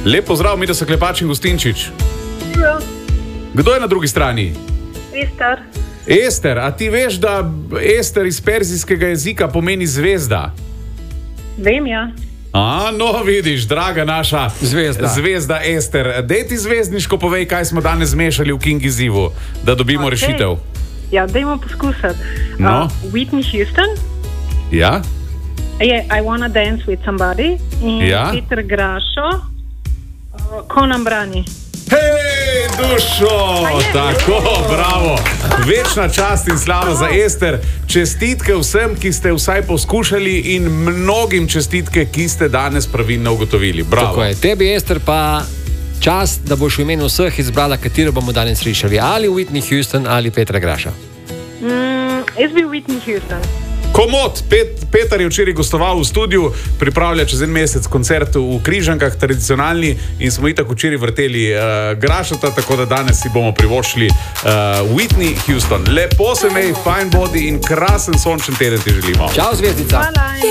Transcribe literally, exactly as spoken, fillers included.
Lep pozdrav, mi da so Klepač in Gustinčič. Ja. Kdo je na drugi strani? Ester. Ester, a ti veš, da Ester iz perzijskega jezika pomeni zvezda? Vem, ja. A, no, vidiš, draga naša Zvezda. zvezda Ester. Dej ti zvezdniško povej, kaj smo danes zmešali v King izzivu, da dobimo Okej. rešitev. Ja, dajmo poskusati. No. Uh, Whitney Houston, Ja? je I Wanna Dance With Somebody in Ja. Peter Grašo, uh, Ko nam brani. Hej, dušo! Tako, bravo! Večna čast in slava za Ester. Čestitke vsem, ki ste vsaj poskušali in mnogim čestitke, ki ste danes pravilno ugotovili. Bravo. Tako je. Tebi, Ester, pa čas, da boš v imenu vseh izbrala, katero bomo danes slišali. Ali Whitney Houston ali Petra Graša. Mm, jaz bi Whitney Houston. Komod, Pet, Petar je včeraj gostoval v studiu, pripravlja čez en mesec koncert v Križankah, tradicionalni, in smo itak včeraj vrteli uh, Grašota, tako da danes si bomo privoščili uh, Whitney Houston. Lepo se mej, fine body in krasen sončen teden ti želimo. Čau, zvezdica. Hvala.